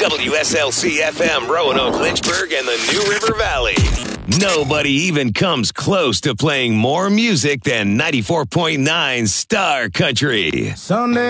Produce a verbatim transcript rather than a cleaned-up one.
W S L C F M, Roanoke, Lynchburg, and the New River Valley. Nobody even comes close to playing more music than ninety-four point nine Star Country. Sunday